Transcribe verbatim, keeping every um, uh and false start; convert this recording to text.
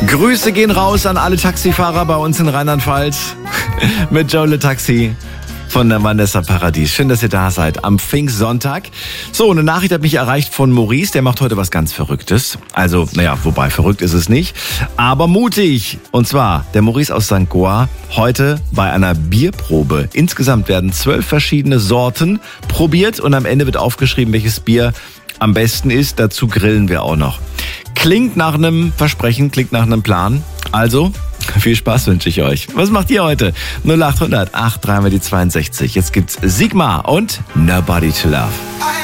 Grüße gehen raus an alle Taxifahrer bei uns in Rheinland-Pfalz mit Joe Le Taxi von der Vanessa Paradies. Schön, dass ihr da seid am Pfingstsonntag. So, eine Nachricht hat mich erreicht von Maurice, der macht heute was ganz Verrücktes. Also, naja, wobei, verrückt ist es nicht, aber mutig. Und zwar, der Maurice aus Sankt Goar, heute bei einer Bierprobe. Insgesamt werden zwölf verschiedene Sorten probiert und am Ende wird aufgeschrieben, welches Bier am besten ist. Dazu grillen wir auch noch. Klingt nach einem Versprechen, klingt nach einem Plan. Also, viel Spaß wünsche ich euch. Was macht ihr heute? null acht hundert acht drei mal die zweiundsechzig. Jetzt gibt's Sigma und Nobody to Love.